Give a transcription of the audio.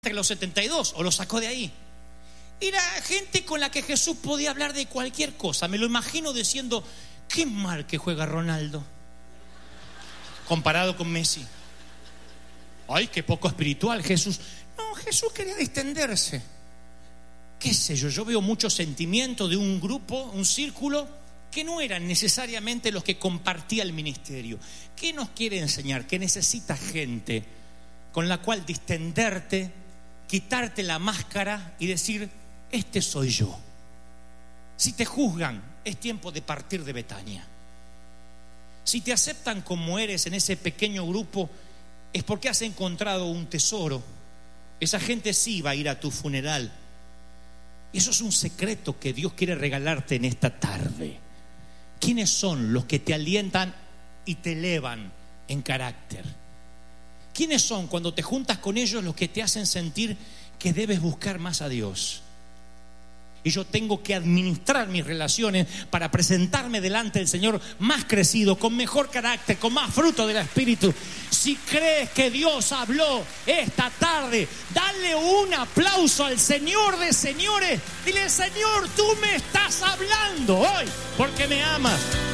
entre los 72 o lo sacó de ahí. Era gente con la que Jesús podía hablar de cualquier cosa. Me lo imagino diciendo: qué mal que juega Ronaldo comparado con Messi. Ay, qué poco espiritual Jesús. No, Jesús quería distenderse. Qué sé yo veo mucho sentimiento de un grupo, un círculo, que no eran necesariamente los que compartía el ministerio. ¿Qué nos quiere enseñar? Que necesitas gente con la cual distenderte, quitarte la máscara y decir: este soy yo. Si te juzgan, es tiempo de partir de Betania. Si te aceptan como eres en ese pequeño grupo, es porque has encontrado un tesoro. Esa gente sí va a ir a tu funeral. Y eso es un secreto que Dios quiere regalarte en esta tarde. ¿Quiénes son los que te alientan y te elevan en carácter? ¿Quiénes son, cuando te juntas con ellos, los que te hacen sentir que debes buscar más a Dios? Y yo tengo que administrar mis relaciones para presentarme delante del Señor más crecido, con mejor carácter, con más fruto del Espíritu. Si crees que Dios habló esta tarde, dale un aplauso al Señor de señores. Dile: Señor, tú me estás hablando hoy porque me amas.